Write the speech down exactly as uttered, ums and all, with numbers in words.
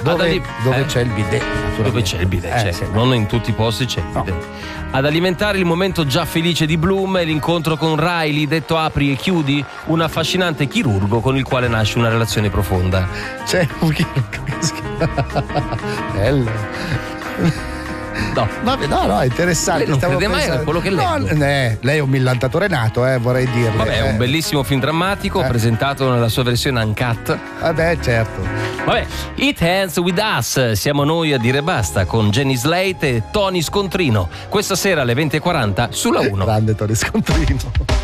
Dove, ali- dove eh? c'è il bidet, naturalmente. Dove c'è il bidet, Eh, certo. sì. Non in tutti i posti c'è il No. bidet. Ad alimentare il momento già felice di Bloom è l'incontro con Riley, detto apri e chiudi, un affascinante chirurgo con il quale nasce una relazione profonda. C'è un chirurgo che si chiama- bello. No. Vabbè, no, no, è interessante. Lei non Stavo crede mai a pensando- quello che leggo. No, eh, lei è un millantatore nato, eh, vorrei dirle. Vabbè, è eh. un bellissimo film drammatico Eh. presentato nella sua versione uncut. Vabbè, certo. Vabbè, It Ends With Us, siamo noi a dire basta con Jenny Slate e Tony Scontrino. Questa sera alle venti e quaranta sulla uno. Grande Tony Scontrino.